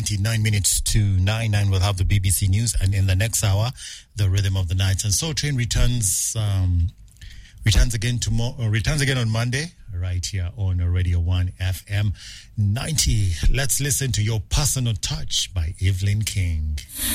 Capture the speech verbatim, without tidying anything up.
twenty-nine minutes to nine, nine we'll have the B B C News, and in the next hour, the Rhythm of the Night. And Soul Train returns um, returns again tomorrow, uh, returns again on Monday, right here on Radio one F M ninety. Let's listen to Your Personal Touch by Evelyn King.